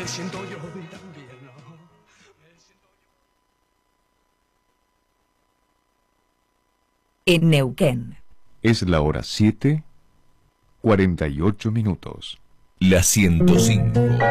me siento yo también. En Neuquén. Es la hora 7:48. La 105.